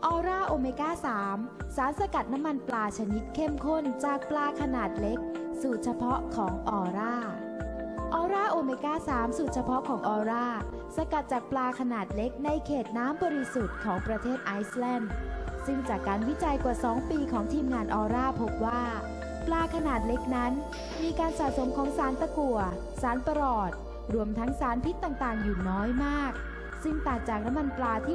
ออร่าโอเมก้า 3 สารสกัดน้ำมันปลาชนิดเข้มข้นจากปลาขนาดเล็กสูตรเฉพาะของออร่าโอเมก้า 3 สูตรเฉพาะของออร่าสกัดจากปลาขนาดเล็กในเขตน้ำบริสุทธิ์ของประเทศไอซ์แลนด์ซึ่งจากการวิจัยกว่า 2 ปีของทีมงานออร่าพบว่าปลาขนาดเล็กนั้นมีการสะสมของสารตะกั่วสารประหลอดรวมทั้งสารพิษต่างๆอยู่น้อยมากซึ่งต่างจากน้ำมันปลาที่